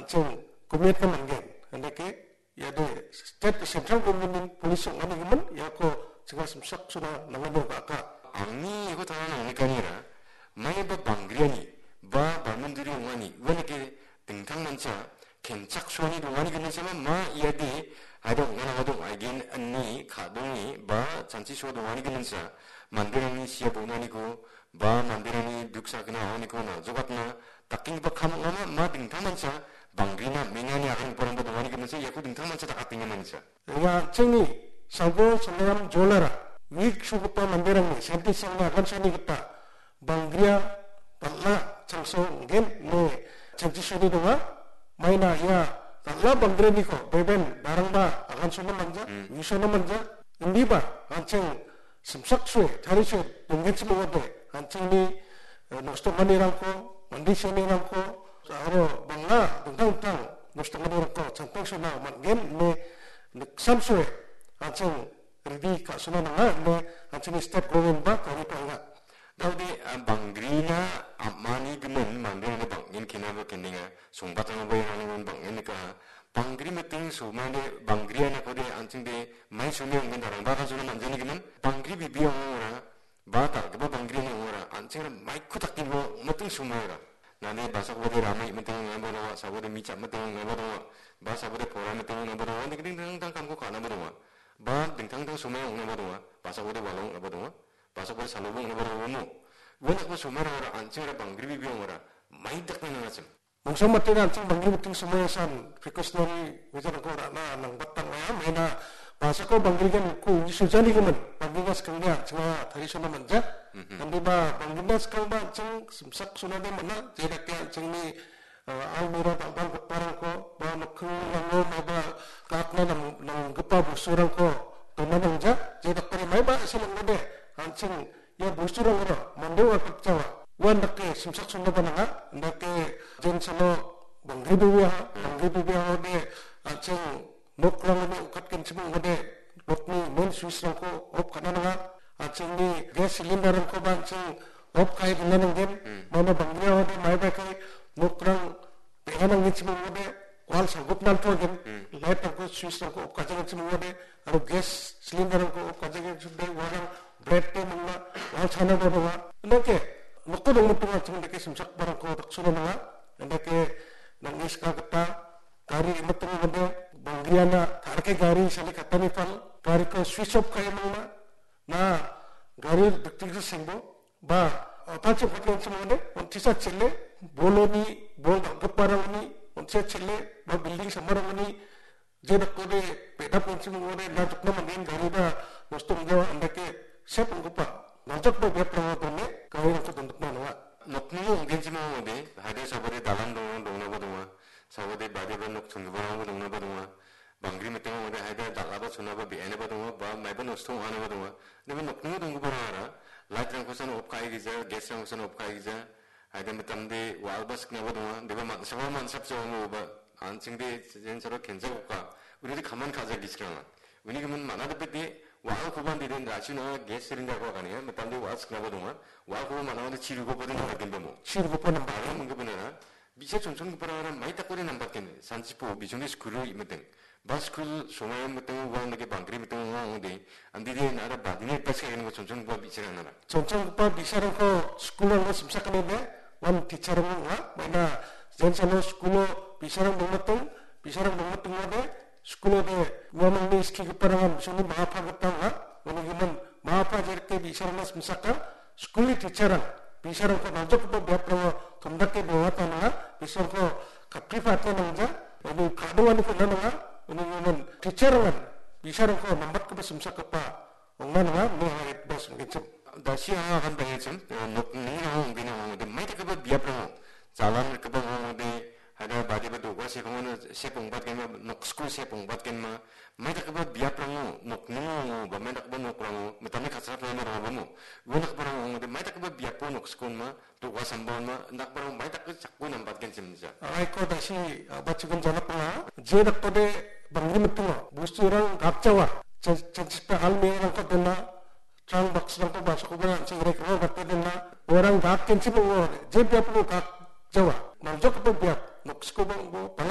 ancing komitmen angin andake yade state central government police ngani gemen ya ko 제가 심sak suna nangabu ka angni igo tawana onikani라 마이바 방그리아니 바 발문들이 옹아니 원에게 등탕만차 겐착수원이 동안이 그는지만 마 이야기 아동 옹아나가동 알긴 언니 가동이 바 잔치쇼 동안이 그는자 만드랑이 시야 보나니고 바 만드랑이 늑사그나 오니고나 저같나 딱킹 바 카모나 마 등탕만차 방그리나 메냐니 아간 보란다 동안이 그는자 야구 등탕만차 다 같은 게만자 야 챙이 사고 선남 졸라라 윅 슈부터 만드랑이 센티 상나 간산이 겠다 Bangria tala changso ngem ne changchi shodi donga maina ya tala bangre ni ko beben barang ba akan sona manja wisona manja indi ba ancheng simsak su thari su dongen chi mogode ancheng ni nosto mani rangko mandi shoni rangko aro bangla dungtang nosto mani rangko changpeng sona mangem ne samsu ancheng ready ka sona nga ne ancheng step going ba kari pa 다우디 방그리나 암마니 그는 만드는 방인 기나버 kenninga 송바탕 보이는 방이니까 방그리 메팅 소마네 방그리아나 거대 안팅데 마이 소명 근다랑 바가서는 만드는 기는 방그리 비비오라 바타 그바 방그리나 오라 안팅을 마이크 닦기고 메팅 소마라 나네 바사고데 라마이 메팅 나버와 사고데 미차 메팅 나버와 바사고데 포라 메팅 나버와 딩딩당 감고 가나 버와 바 딩당당 소마용 나버와 바사고데 발롱 나버와 바사고데 살로봉 나버와 원하고 소마라라 안치라 방그리 비용어라 많이 닦는 거지. Mungkin mati nanti bangkit betul semua san, fokus dari wajar kau rana nang batang ayam, mana bahasa kau bangkitkan ku isujani kemen, bangkitkan sekarangnya cuma tadi sana manja, nanti bah bangkitkan sekarang bah ceng simsak sunade mana, jadi kayak ceng ni almira bang parang ko, bah nakku lango bah kakna nang gepa busurang ko, tuna manja, jadi kau mai bah selang mode, ancing ya busurang ko, mandewa kecwa. wan dake simsak sunda bananga dake jen sano bangri biya de aceng noklang ne ukatken cimung de lotni men suis ko op kananga aceng ni gas cylinder ko banceng op kai benang gen mana bangri de mai ba kai noklang penang ni cimung de wal sangup nan to gen let ko suis ko op kajang cimung de aro gas cylinder ko op kajang de warang bread te mangna wal chana do wa dake Waktu dong mutungan cuma deke simsak barang ko tak suruh nanga, deke nangis kagata gari mutungan mende bangriana tarke gari sali kata nifal gari ko switch off kaya mangna na gari bektik se sembo ba apa cuma kau cuma mende untisa cile boloni bol geparang ni untisa cile ba building samarang ni jadi kode beda pun cuma mende na tukna mending gari da mustung jawa deke siapa ngupa Nanti apa biar perawatan ni kau yang tu tentu mana? Noknu mungkin cuma mungkin hari sabari dalam dong na badunga, sabari bagi banyak tunggu barang dong na badunga, bangri meting mungkin hari dalam suna babi ane badunga, bah mai ban ustung ane badunga, ni ban noknu tunggu barang ara, light rang kosan opkai giza, gas rang kosan opkai giza, hari metam de wal bas kena badunga, dia ban semua mansap semua mubah, ancing de jen cara kenza opka, udah di kaman kaza gisrangan, ini kemen mana dapat de 와우 고반디는 라시나 게스린다고 하거든요. 맞단데 와스 그나거든요. 와우 고반 만나는데 치르고 보는 거 같은데 뭐. 치르고 보는 말은 뭔가 보내나. 미세 전천 그러나 많이 딱거리 남밖에 산지포 미정에서 그를 이면등. 바스쿨 소마에 못된 와는게 방그리 못된 와는데 안디데 나라 바디네 빠스가 있는 거 전천과 미치라나. 전천과 미사는 거 스쿨로 심사하는데 원 티처는 와. mana 전천로 스쿨로 미사랑 못던 미사랑 못던 건데 Sekolah de wamang ni ski keparangan suni maapa ketanga wani giman maapa jerke bisarnas misaka sekolah teacherang bisarang ko najak ko biapra kamdake bawata na bisar ko kaprifate nangja wani kaduan ko nanga wani giman teacherang bisarang ko nambat ko simsaka pa ongna na ne harit bas ngicem dashi akan bangicem nok ni hong gina de mai ka biapra jalan ka bang de ada badi betul gua sih kamu sepung bat kema nok school sepung bat kema mereka kebat biar perangu nok nungu ba mereka kebat nok perangu metame kasar lama ramu gua nak perangu de mereka kebat biar pun nok school ma tu gua sambal ma nak perangu mereka ke cakku nampat ken simja ai ko dasi bacikan jalan pula je nak pade bangri metu bustu orang gapcawa cecipta hal me orang ko dena trang box orang ko basuk ko cingre ko bat dena orang gap ken simung je biar pun gap jawa nanjak ko biar nok school bang